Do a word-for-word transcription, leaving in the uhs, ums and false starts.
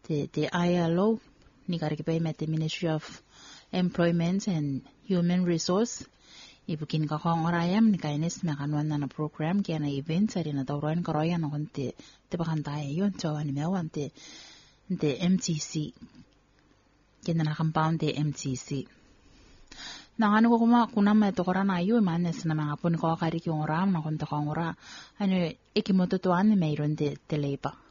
the the I L O ni karikipay met the Ministry of Employment and Human Resource ibukin ka kong orayam ni kainis mekanwan na na program kaya na event sa rin na tawruan karoya na konti te bakantaya yun tawa ni mewan te te M T C kaya na compound te M T C na ano ko kuma kuna may tokora na yun manes na mga pun ko karik yung oram na konti kong ora ano ikimototuan ni mayroon te te labor